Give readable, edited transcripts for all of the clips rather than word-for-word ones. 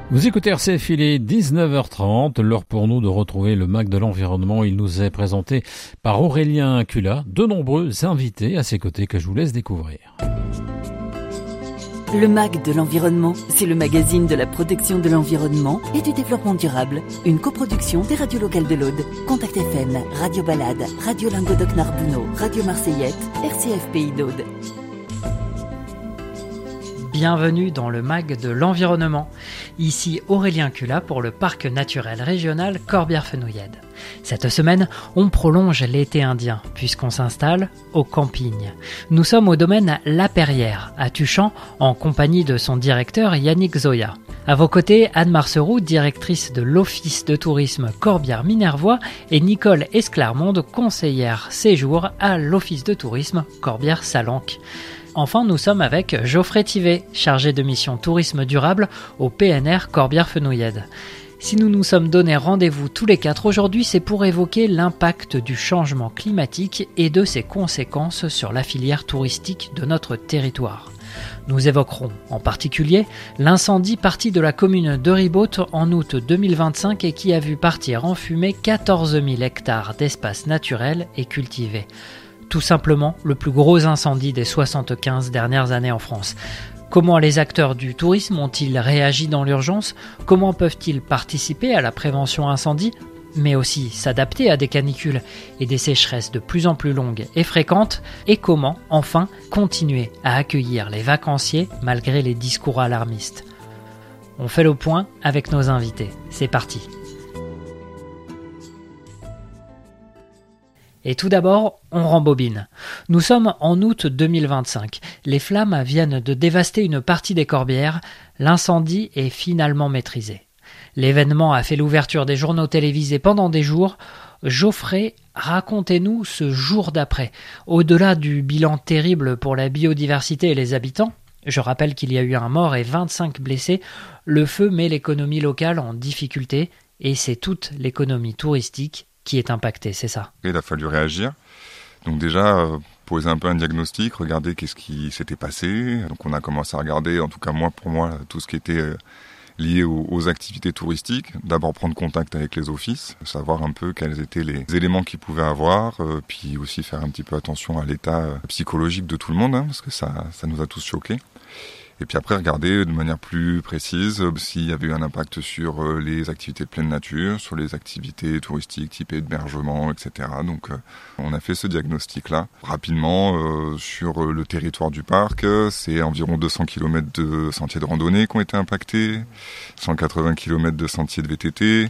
Vous écoutez RCF, il est 19h30, l'heure pour nous de retrouver le MAC de l'environnement. Il nous est présenté par Aurélien Cula, de nombreux invités à ses côtés que je vous laisse découvrir. Le MAC de l'environnement, c'est le magazine de la protection de l'environnement et du développement durable. Une coproduction des radios locales de l'Aude, Contact FM, Radio Balade, Radio Languedoc-Narbonneau, Radio Marseillette, RCF Pays d'Aude. Bienvenue dans le MAG de l'environnement. Ici Aurélien Cula pour le parc naturel régional Corbière-Fenouillède. Cette semaine, on prolonge l'été indien puisqu'on s'installe au camping. Nous sommes au domaine La Perrière, à Tuchan, en compagnie de son directeur Yannick Zoya. À vos côtés, Anne Marceroux, directrice de l'Office de tourisme Corbière-Minervois, et Nicole Esclarmonde, conseillère séjour à l'Office de tourisme Corbière-Salanque. Enfin, nous sommes avec Geoffrey Thivet, chargé de mission tourisme durable au PNR Corbière-Fenouillède. Si nous nous sommes donné rendez-vous tous les quatre aujourd'hui, c'est pour évoquer l'impact du changement climatique et de ses conséquences sur la filière touristique de notre territoire. Nous évoquerons en particulier l'incendie parti de la commune de Ribaute en août 2025 et qui a vu partir en fumée 14 000 hectares d'espaces naturels et cultivés. Tout simplement le plus gros incendie des 75 dernières années en France. Comment les acteurs du tourisme ont-ils réagi dans l'urgence ? Comment peuvent-ils participer à la prévention incendie ? Mais aussi s'adapter à des canicules et des sécheresses de plus en plus longues et fréquentes ? Et comment, enfin, continuer à accueillir les vacanciers malgré les discours alarmistes ? On fait le point avec nos invités. C'est parti. Et tout d'abord, on rembobine. Nous sommes en août 2025. Les flammes viennent de dévaster une partie des Corbières. L'incendie est finalement maîtrisé. L'événement a fait l'ouverture des journaux télévisés pendant des jours. Geoffrey, racontez-nous ce jour d'après. Au-delà du bilan terrible pour la biodiversité et les habitants, je rappelle qu'il y a eu un mort et 25 blessés, le feu met l'économie locale en difficulté et c'est toute l'économie touristique qui est impacté, c'est ça. Il a fallu réagir. Donc déjà, poser un peu un diagnostic, regarder qu'est-ce qui s'était passé. Donc on a commencé à regarder, en tout cas pour moi, tout ce qui était lié aux activités touristiques. D'abord prendre contact avec les offices, savoir un peu quels étaient les éléments qu'ils pouvaient avoir, puis aussi faire un petit peu attention à l'état psychologique de tout le monde, parce que ça nous a tous choqués. Et puis après, regarder de manière plus précise s'il y avait eu un impact sur les activités de pleine nature, sur les activités touristiques type hébergement, etc. Donc on a fait ce diagnostic-là rapidement sur le territoire du parc. C'est environ 200 km de sentiers de randonnée qui ont été impactés, 180 km de sentiers de VTT.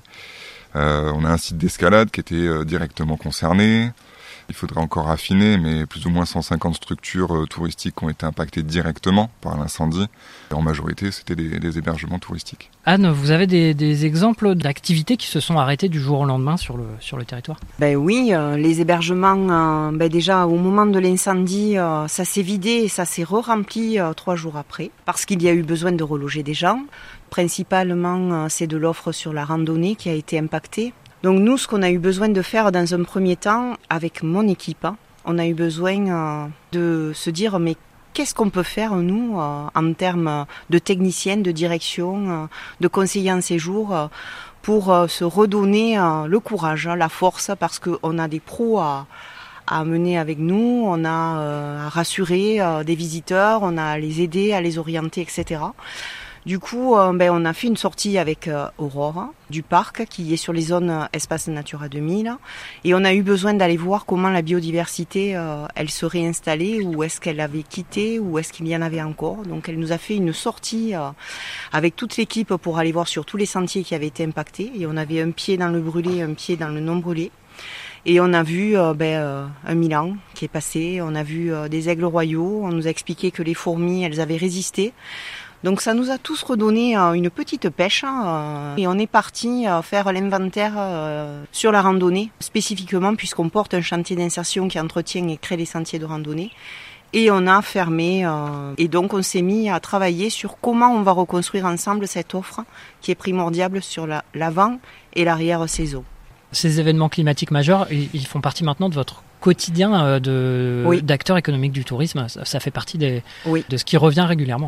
On a un site d'escalade qui était directement concerné. Il faudrait encore affiner, mais plus ou moins 150 structures touristiques ont été impactées directement par l'incendie. Et en majorité, c'était des hébergements touristiques. Anne, vous avez des exemples d'activités qui se sont arrêtées du jour au lendemain sur le territoire ? Oui, les hébergements, déjà au moment de l'incendie, ça s'est vidé et ça s'est re-rempli 3 jours après, parce qu'il y a eu besoin de reloger des gens. Principalement, c'est de l'offre sur la randonnée qui a été impactée. Donc nous, ce qu'on a eu besoin de faire dans un premier temps, avec mon équipe, on a eu besoin de se dire mais qu'est-ce qu'on peut faire nous en termes de technicienne, de direction, de conseiller en séjour pour se redonner le courage, la force, parce qu'on a des pros à mener avec nous, on a à rassurer des visiteurs, on a à les aider, à les orienter, etc. Du coup, on a fait une sortie avec Aurore du parc qui est sur les zones Espace Natura 2000 et on a eu besoin d'aller voir comment la biodiversité elle serait installée ou est-ce qu'elle avait quitté ou est-ce qu'il y en avait encore. Donc elle nous a fait une sortie avec toute l'équipe pour aller voir sur tous les sentiers qui avaient été impactés et on avait un pied dans le brûlé, un pied dans le non brûlé. Et on a vu un milan qui est passé, on a vu des aigles royaux, on nous a expliqué que les fourmis elles avaient résisté. Donc ça nous a tous redonné une petite pêche et on est parti faire l'inventaire sur la randonnée spécifiquement puisqu'on porte un chantier d'insertion qui entretient et crée les sentiers de randonnée. Et on a fermé et donc on s'est mis à travailler sur comment on va reconstruire ensemble cette offre qui est primordiale sur l'avant et l'arrière-saison. Ces événements climatiques majeurs, ils font partie maintenant de votre quotidien d'acteurs économiques du tourisme. Ça fait partie de ce qui revient régulièrement, quoi.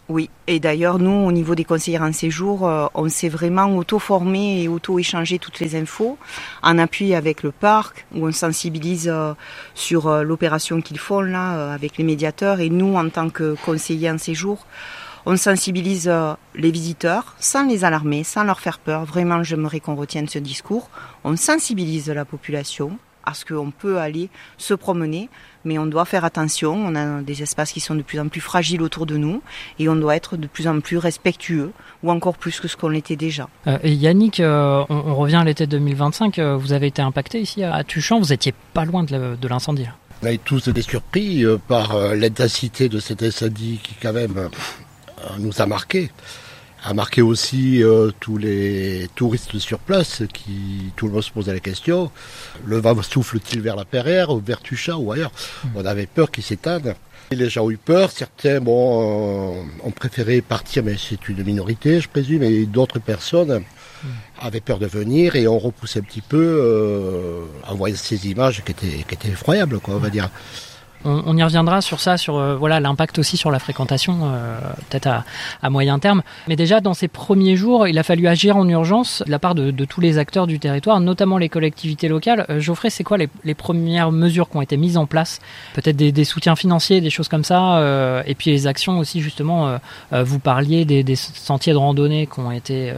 Oui, et d'ailleurs, nous, au niveau des conseillères en séjour, on s'est vraiment auto-formé et auto-échangé toutes les infos, en appui avec le parc, où on sensibilise sur l'opération qu'ils font là, avec les médiateurs, et nous, en tant que conseillers en séjour, on sensibilise les visiteurs, sans les alarmer, sans leur faire peur. Vraiment, j'aimerais qu'on retienne ce discours. On sensibilise la population à ce qu'on peut aller se promener, mais on doit faire attention. On a des espaces qui sont de plus en plus fragiles autour de nous et on doit être de plus en plus respectueux, ou encore plus que ce qu'on l'était déjà. Et Yannick, on revient à l'été 2025. Vous avez été impacté ici à Tuchan. Vous étiez pas loin de l'incendie. On a été tous été surpris par l'intensité de cet incendie qui quand même nous a marqué. A marqué aussi tous les touristes sur place qui tout le monde se posait la question. Le vent souffle-t-il vers la Perrière, vers Tuchan ou ailleurs? On avait peur qu'il s'éteigne. Et les gens ont eu peur. Certains ont préféré partir, mais c'est une minorité, je présume, et d'autres personnes avaient peur de venir et ont repoussé un petit peu en voyant ces images qui étaient effroyables, quoi, on va dire. On y reviendra sur ça, sur l'impact aussi sur la fréquentation, peut-être à moyen terme. Mais déjà, dans ces premiers jours, il a fallu agir en urgence de la part de tous les acteurs du territoire, notamment les collectivités locales. Geoffrey, c'est quoi les premières mesures qui ont été mises en place? Peut-être des soutiens financiers, des choses comme ça, et puis les actions aussi, justement. Vous parliez des sentiers de randonnée qui ont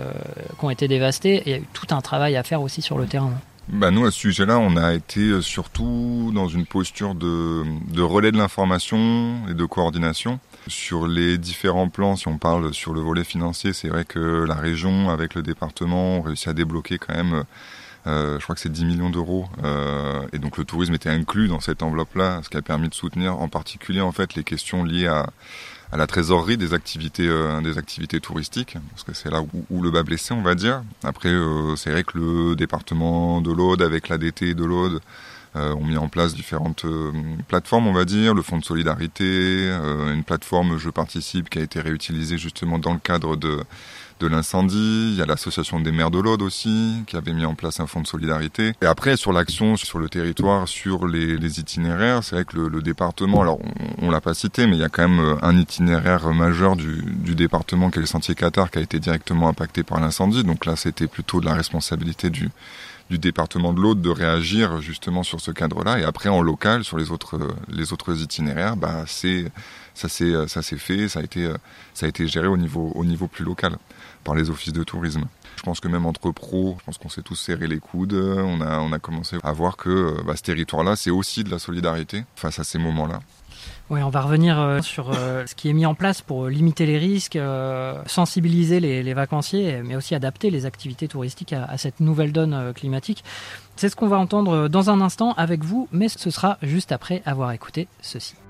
été dévastés. Il y a eu tout un travail à faire aussi sur le terrain. Nous, à ce sujet-là, on a été surtout dans une posture de relais de l'information et de coordination. Sur les différents plans, si on parle sur le volet financier, c'est vrai que la région, avec le département, ont réussi à débloquer quand même, je crois que c'est 10 millions d'euros. Et donc le tourisme était inclus dans cette enveloppe-là, ce qui a permis de soutenir en particulier en fait les questions liées à la trésorerie des activités touristiques, parce que c'est là où le bas blessé, on va dire. Après, c'est vrai que le département de l'Aude, avec l'ADT de l'Aude, ont mis en place différentes plateformes, on va dire, le fonds de solidarité, une plateforme Je Participe qui a été réutilisée justement dans le cadre de l'incendie. Il y a l'association des maires de l'Aude aussi, qui avait mis en place un fonds de solidarité. Et après, sur l'action sur le territoire, sur les itinéraires, c'est vrai que le département, alors on l'a pas cité, mais il y a quand même un itinéraire majeur du département qui est le sentier Qatar, qui a été directement impacté par l'incendie. Donc là, c'était plutôt de la responsabilité du département de l'Aude de réagir justement sur ce cadre-là. Et après, en local, sur les autres itinéraires, ça s'est fait, ça a été géré au niveau plus local par les offices de tourisme. Je pense que même entre pros, je pense qu'on s'est tous serré les coudes. On a commencé à voir que ce territoire-là, c'est aussi de la solidarité face à ces moments-là. Oui, on va revenir sur ce qui est mis en place pour limiter les risques, sensibiliser les vacanciers, mais aussi adapter les activités touristiques à cette nouvelle donne climatique. C'est ce qu'on va entendre dans un instant avec vous, mais ce sera juste après avoir écouté ceci.